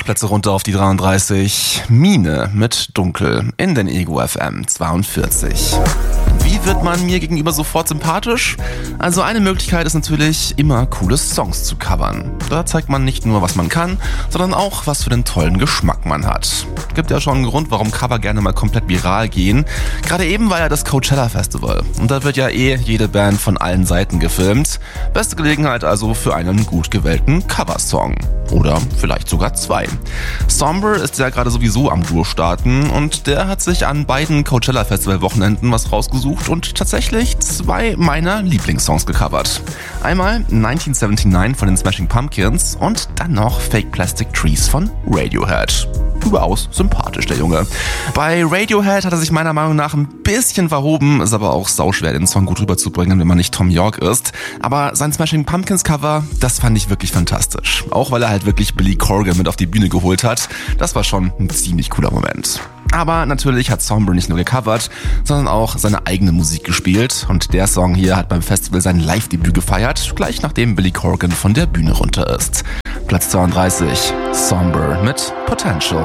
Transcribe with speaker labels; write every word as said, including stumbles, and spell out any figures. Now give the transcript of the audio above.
Speaker 1: Plätze runter auf die dreiunddreißig. Mine mit Dunkel in den Ego F M zweiundvierzig. Wie wird man mir gegenüber sofort sympathisch? Also eine Möglichkeit ist natürlich, immer coole Songs zu covern. Da zeigt man nicht nur, was man kann, sondern auch, was für den tollen Geschmack man hat. Gibt ja schon einen Grund, warum Cover gerne mal komplett viral gehen. Gerade eben war ja das Coachella Festival. Und da wird ja eh jede Band von allen Seiten gefilmt. Beste Gelegenheit also für einen gut gewählten Coversong. Oder vielleicht sogar zwei. Somber ist ja gerade sowieso am Durchstarten und der hat sich an beiden Coachella Festival Wochenenden was rausgesucht und tatsächlich zwei meiner Lieblingssongs gecovert. Einmal neunzehnhundertneunundsiebzig von den Smashing Pumpkins und dann noch Fake Plastic Trees von Radiohead. Überaus sympathisch, der Junge. Bei Radiohead hat er sich meiner Meinung nach ein bisschen verhoben, ist aber auch sauschwer, den Song gut rüberzubringen, wenn man nicht Tom York ist. Aber sein Smashing Pumpkins Cover, das fand ich wirklich fantastisch. Auch weil er halt wirklich Billy Corgan mit auf die Bühne geholt hat. Das war schon ein ziemlich cooler Moment. Aber natürlich hat Somber nicht nur gecovert, sondern auch seine eigene Musik gespielt. Und der Song hier hat beim Festival sein Live-Debüt gefeiert, gleich nachdem Billy Corgan von der Bühne runter ist. Platz zweiunddreißig, Somber mit Potential.